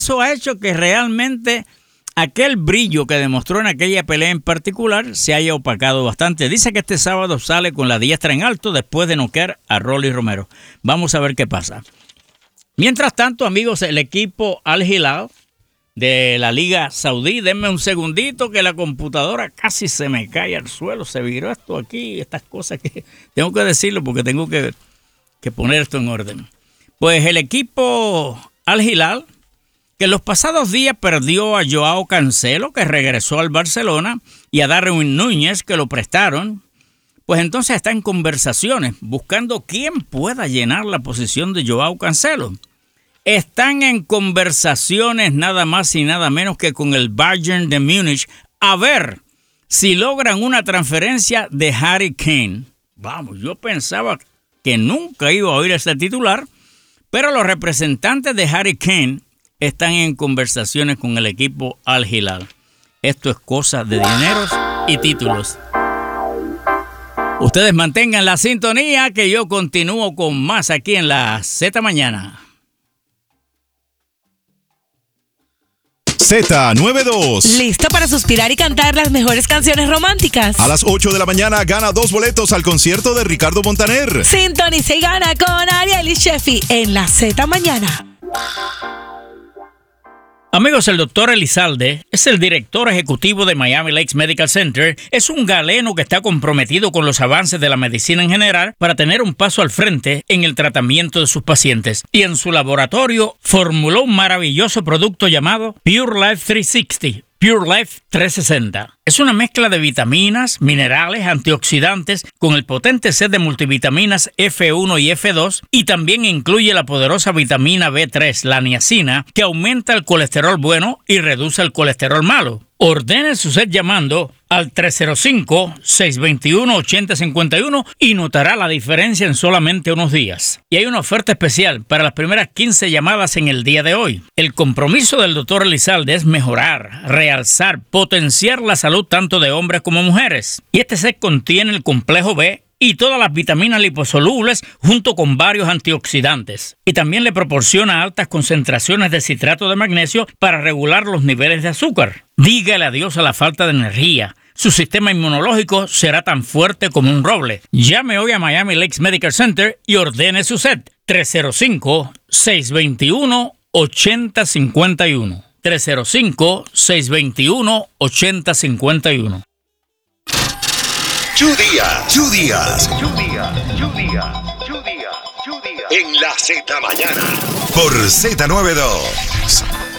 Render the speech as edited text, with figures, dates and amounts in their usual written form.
Eso ha hecho que realmente aquel brillo que demostró en aquella pelea en particular se haya opacado bastante. Dice que este sábado sale con la diestra en alto después de noquear a Rolly Romero. Vamos a ver qué pasa. Mientras tanto, amigos, el equipo Al Hilal de la Liga Saudí, denme un segundito que la computadora casi se me cae al suelo. Se viró esto aquí, estas cosas que tengo que decirlo porque tengo que poner esto en orden. Pues el equipo Al Hilal, que en los pasados días perdió a Joao Cancelo, que regresó al Barcelona, y a Darwin Núñez, que lo prestaron, pues entonces está en conversaciones, buscando quién pueda llenar la posición de Joao Cancelo. Están en conversaciones nada más y nada menos que con el Bayern de Múnich, a ver si logran una transferencia de Harry Kane. Vamos, yo pensaba que nunca iba a oír ese titular, pero los representantes de Harry Kane están en conversaciones con el equipo Al Hilal. Esto es cosa de dineros y títulos. Ustedes mantengan la sintonía que yo continúo con más aquí en la Z Mañana. Z92. ¿Listo para suspirar y cantar las mejores canciones románticas? A las 8 de la mañana gana 2 boletos al concierto de Ricardo Montaner. Sintoniza y gana con Ariel y Sheffi en la Z Mañana. Amigos, el doctor Elizalde es el director ejecutivo de Miami Lakes Medical Center. Es un galeno que está comprometido con los avances de la medicina en general para tener un paso al frente en el tratamiento de sus pacientes. Y en su laboratorio formuló un maravilloso producto llamado Pure Life 360. Pure Life 360. Es una mezcla de vitaminas, minerales, antioxidantes con el potente set de multivitaminas F1 y F2 y también incluye la poderosa vitamina B3, la niacina, que aumenta el colesterol bueno y reduce el colesterol malo. Ordene su set llamando al 305-621-8051 y notará la diferencia en solamente unos días. Y hay una oferta especial para las primeras 15 llamadas en el día de hoy. El compromiso del Dr. Elizalde es mejorar, realzar, potenciar la salud tanto de hombres como mujeres. Y este set contiene el complejo B y todas las vitaminas liposolubles junto con varios antioxidantes. Y también le proporciona altas concentraciones de citrato de magnesio para regular los niveles de azúcar. Dígale adiós a la falta de energía. Su sistema inmunológico será tan fuerte como un roble. Llame hoy a Miami Lakes Medical Center y ordene su set. 305-621-8051. 305-621-8051. Chu Díaz. En la Z Mañana. Por Z92.